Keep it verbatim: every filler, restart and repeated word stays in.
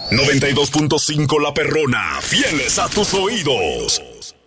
noventa y dos punto cinco La Perrona, fieles a tus oídos.